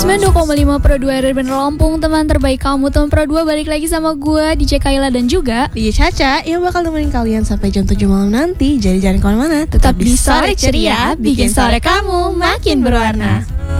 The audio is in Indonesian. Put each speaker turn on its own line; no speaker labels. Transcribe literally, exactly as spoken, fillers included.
sembilan puluh dua koma lima Pro dua R R Bener Lampung. Teman terbaik kamu, teman Pro dua, balik lagi sama gue D J Kayla dan juga
D J Caca yang bakal nemenin kalian sampai jam tujuh malam nanti. Jadi jangan kemana-mana, tetap,
tetap di Sore Ceria, bikin sore kamu makin berwarna.